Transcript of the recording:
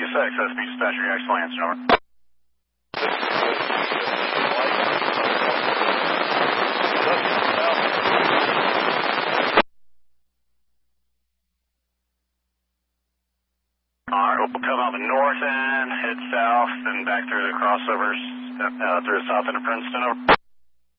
6, SP dispatcher, your actual answer, over. Alright, we'll come out the north end, head south, and back through the crossovers, through the south end of Princeton, over.